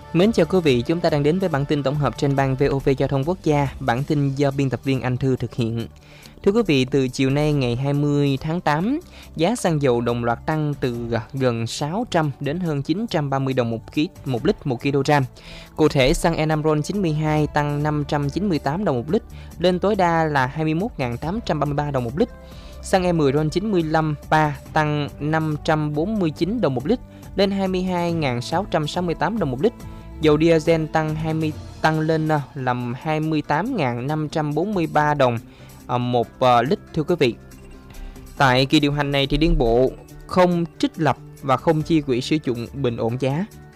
Mến chào quý vị, chúng ta đang đến với bản tin tổng hợp trên ban VOV Giao thông Quốc gia, bản tin do biên tập viên Anh Thư thực hiện. Thưa quý vị, từ chiều nay ngày 20 tháng 8, giá xăng dầu đồng loạt tăng từ gần 600 đến hơn 930 đồng một lít 1 kg. Cụ thể, xăng E5 RON92 tăng 598 đồng một lít, lên tối đa là 21.833 đồng một lít. Xăng E10 RON95 3 tăng 549 đồng một lít, lên 22.668 đồng một lít. Dầu diesel tăng lên làm 28.543 đồng một lít, thưa quý vị. Tại kỳ điều hành này thì Liên Bộ không trích lập và không chi quỹ sử dụng bình ổn giá.